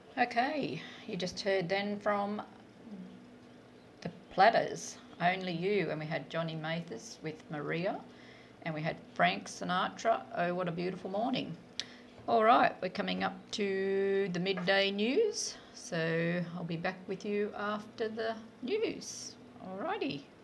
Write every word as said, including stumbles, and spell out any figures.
Okay, you just heard then from the Platters, Only You, and we had Johnny Mathis with Maria, and we had Frank Sinatra, Oh What a Beautiful Morning. All right, we're coming up to the midday news, so I'll be back with you after the news. Alrighty.